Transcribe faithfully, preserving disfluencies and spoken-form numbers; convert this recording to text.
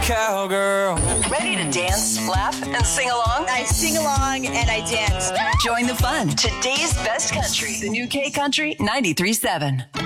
cowgirl. Ready to dance, laugh, and sing along? I sing along and I dance. Join the fun. Today's best country. The new K Country ninety-three point seven.